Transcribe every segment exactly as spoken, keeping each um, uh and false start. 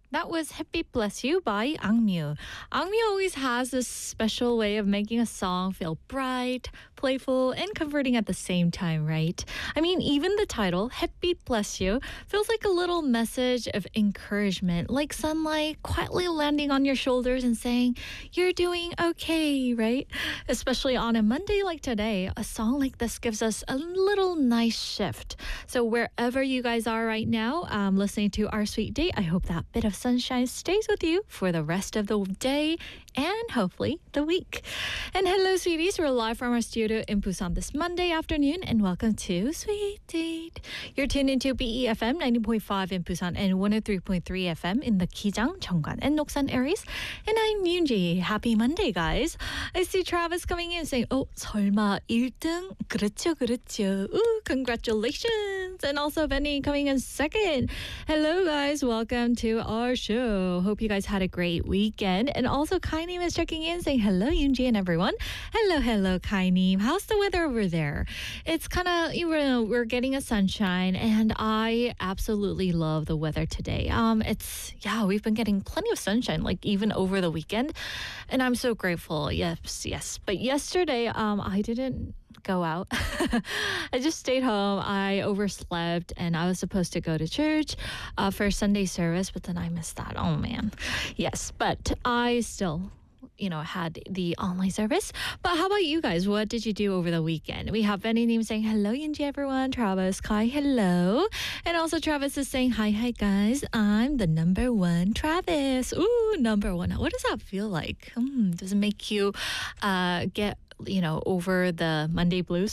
That was Happy Bless You by Angmyu. Angmyu always has this special way of making a song feel bright, playful, and comforting at the same time, right? I mean, even the title, Happy Bless You, feels like a little message of encouragement, like sunlight quietly landing on your shoulders and saying, you're doing okay, right? Especially on a Monday like today, a song like this gives us a little nice shift. So wherever you guys are right now, um, listening to Our Sweet Date, I hope that bit of sunshine stays with you for the rest of the day and hopefully the week. And hello, sweeties. We're live from our studio in Busan this Monday afternoon, and welcome to Sweet Date. You're tuned into B E F M ninety point five in Busan and one oh three point three F M in the Kijang, Cheonggan, and Noksan areas. And I'm Yoonji. Happy Monday, guys. I see Travis coming in saying, oh, 설마 일 등? 그렇죠, 그렇죠. Ooh, congratulations. And also Benny coming in second. Hello, guys. Welcome to our show. Hope you guys had a great weekend. And also Kainim is checking in saying hello, Yoonji and everyone. Hello, hello, Kainim. How's the weather over there? It's kind of, you know, we're getting a sunshine, and I absolutely love the weather today. Um, it's, yeah, we've been getting plenty of sunshine, like even over the weekend. And I'm so grateful. Yes, yes. But yesterday, um, I didn't go out. I just stayed home. I overslept, and I was supposed to go to church uh, for Sunday service, but then I missed that. Oh, man. Yes, but I still, you know, had the online service. But how about you guys? What did you do over the weekend? We have Benny Neem saying, hello, Yunji, everyone. Travis, Kai, hello. And also Travis is saying, hi, hi, guys. I'm the number one Travis. Ooh, number one. What does that feel like? Hmm, does it make you uh, get you know, over the Monday blues?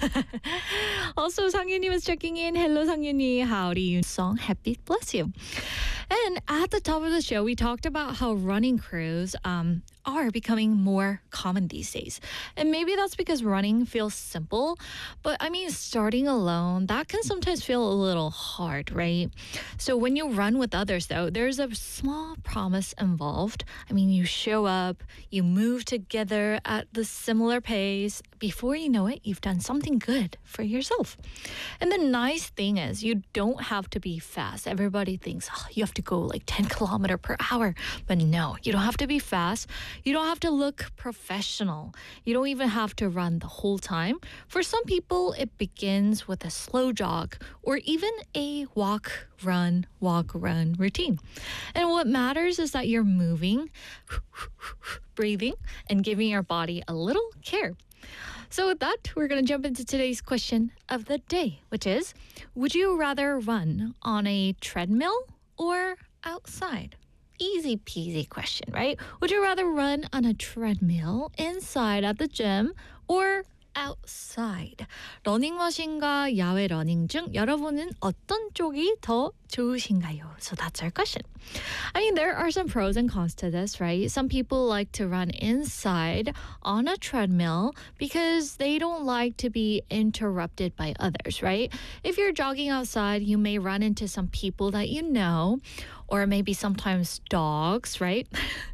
Also, Sangyuni was checking in. Hello, Sangyuni. Howdy, you song Happy Bless You. And at the top of the show, we talked about how running crews um, are becoming more common these days. And maybe that's because running feels simple. But I mean, starting alone, that can sometimes feel a little hard, right? So when you run with others, though, there's a small promise involved. I mean, you show up, you move together at the similar pace. Before you know it, you've done something good for yourself. And the nice thing is, you don't have to be fast. Everybody thinks, oh, you have to go like ten kilometers per hour. But no, you don't have to be fast. You don't have to look professional. You don't even have to run the whole time. For some people, it begins with a slow jog or even a walk, run, walk, run routine. And what matters is that you're moving, breathing, and giving your body a little care. So with that, we're going to jump into today's question of the day, which is, would you rather run on a treadmill or outside? Easy peasy question, right? Would you rather run on a treadmill inside at the gym or outside? 러닝머신과 야외 러닝 중 여러분은 어떤 쪽이 더 좋으신가요? So that's our question. I mean, there are some pros and cons to this, right? Some people like to run inside on a treadmill because they don't like to be interrupted by others, right? If you're jogging outside, you may run into some people that you know, or maybe sometimes dogs, right?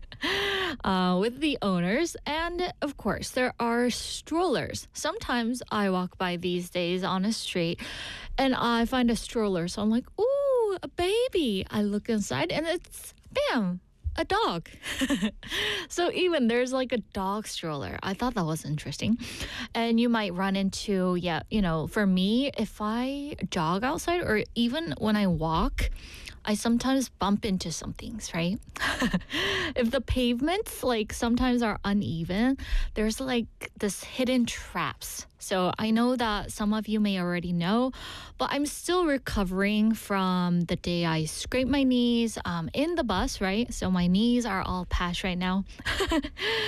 Uh, with the owners. And of course, there are strollers. Sometimes I walk by these days on a street and I find a stroller. So I'm like, ooh, a baby. I look inside and it's, bam, a dog. So even there's like a dog stroller. I thought that was interesting. And you might run into, yeah, you know, for me, if I jog outside or even when I walk, I sometimes bump into some things, right? If the pavements like sometimes are uneven, there's like this hidden traps. So I know that some of you may already know, but I'm still recovering from the day I scraped my knees um, in the bus, right? So my knees are all patched right now.